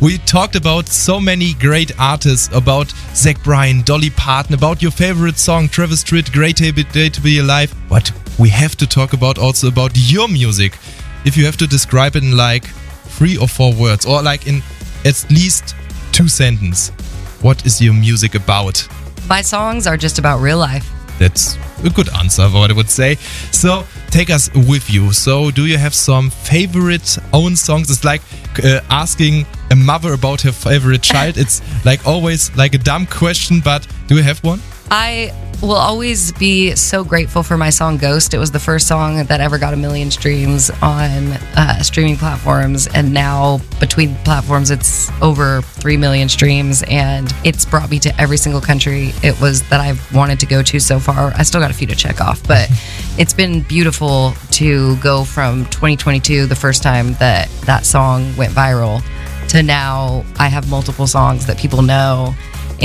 We talked about so many great artists, about Zach Bryan, Dolly Parton, about your favorite song, Travis Tritt, Great Day to Be Alive. But we have to talk also about your music. If you have to describe it in like 3 or 4 words, or like in at least 2 sentences, what is your music about? My songs are just about real life. That's a good answer, what I would say. So, take us with you. So, do you have some favorite own songs? It's like asking a mother about her favorite child. It's like always like a dumb question, but do you have one? I will always be so grateful for my song Ghost. It was the first song that ever got 1 million streams on streaming platforms, and now between platforms it's over 3 million streams, and it's brought me to every single country it was that I've wanted to go to so far. I still got a few to check off, but it's been beautiful to go from 2022, the first time that song went viral, to now I have multiple songs that people know.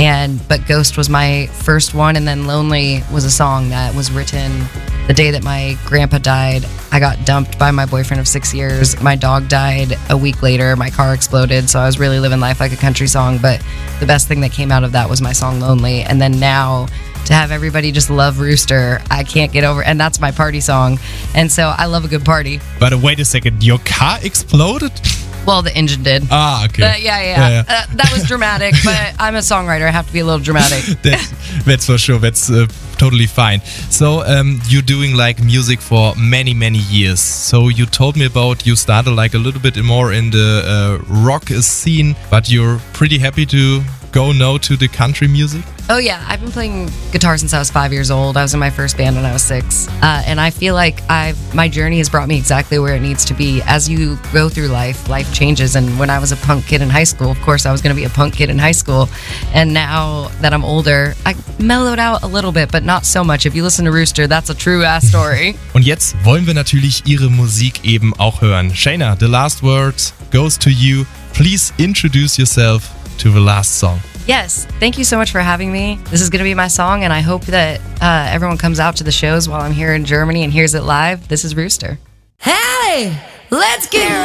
But Ghost was my first one, and then Lonely was a song that was written the day that my grandpa died. I got dumped by my boyfriend of 6 years. My dog died a week later. My car exploded, so I was really living life like a country song. But the best thing that came out of that was my song Lonely. And then now to have everybody just love Rooster, I can't get over, and that's my party song. And so I love a good party. But wait a second, your car exploded? Well, the engine did. Ah, okay. Yeah. That was dramatic, but I'm a songwriter. I have to be a little dramatic. That's for sure. That's totally fine. So you're doing like music for many, many years. So you told me about you started like a little bit more in the rock scene, but you're pretty happy to go now to the country music? Oh yeah, I've been playing guitar since I was 5 years old. I was in my first band when I was 6. And I feel like my journey has brought me exactly where it needs to be. As you go through life changes. And when I was a punk kid in high school, of course I was going to be a punk kid in high school. And now that I'm older, I mellowed out a little bit, but not so much. If you listen to Rooster, that's a true ass story. Und jetzt wollen wir natürlich ihre Musik eben auch hören. Shayna, the last word goes to you. Please introduce yourself to the last song. Yes, thank you so much for having me. This is going to be my song, and I hope that everyone comes out to the shows while I'm here in Germany and hears it live. This is Rooster. Howdy, let's get